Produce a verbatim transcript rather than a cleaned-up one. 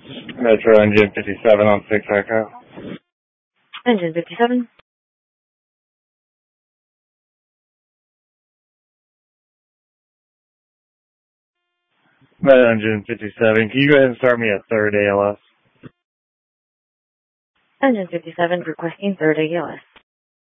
Metro Engine fifty-seven on six Echo. Engine fifty-seven. Metro Engine fifty-seven, can you go ahead and start me at third A L S? Engine fifty-seven requesting third A L S.